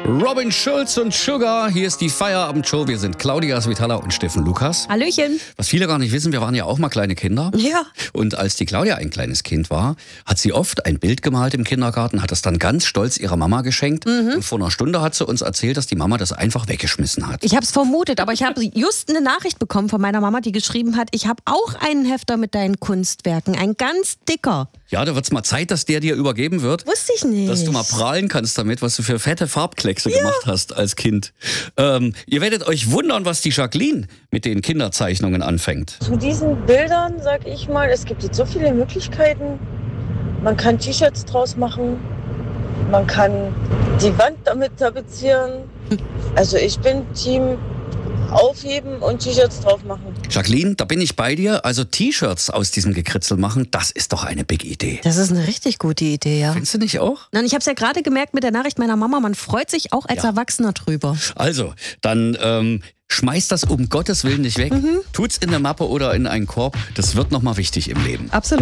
Robin Schulz und Sugar, hier ist die Feierabendshow. Wir sind Claudia Svitala und Steffen Lukas. Hallöchen. Was viele gar nicht wissen, wir waren ja auch mal kleine Kinder. Ja. Und als die Claudia ein kleines Kind war, hat sie oft ein Bild gemalt im Kindergarten, hat es dann ganz stolz ihrer Mama geschenkt. Und vor einer Stunde hat sie uns erzählt, dass die Mama das einfach weggeschmissen hat. Ich habe es vermutet, aber ich habe just eine Nachricht bekommen von meiner Mama, die geschrieben hat, ich habe auch einen Hefter mit deinen Kunstwerken, ein ganz dicker. Ja, da wird's mal Zeit, dass der dir übergeben wird. Wusste ich nicht. Dass du mal prahlen kannst damit, was du für fette Farbkleckse gemacht hast als Kind. Ihr werdet euch wundern, was die Jacqueline mit den Kinderzeichnungen anfängt. Zu diesen Bildern, sag ich mal, es gibt jetzt so viele Möglichkeiten. Man kann T-Shirts draus machen, man kann die Wand damit tapezieren. Also ich bin Team aufheben und T-Shirts drauf machen. Jacqueline, da bin ich bei dir. Also T-Shirts aus diesem Gekritzel machen, das ist doch eine big Idee. Das ist eine richtig gute Idee, ja. Findest du nicht auch? Nein, ich habe es ja gerade gemerkt mit der Nachricht meiner Mama, man freut sich auch als Erwachsener drüber. Also, dann schmeißt das um Gottes Willen nicht weg. Tut's in eine Mappe oder in einen Korb. Das wird nochmal wichtig im Leben. Absolut.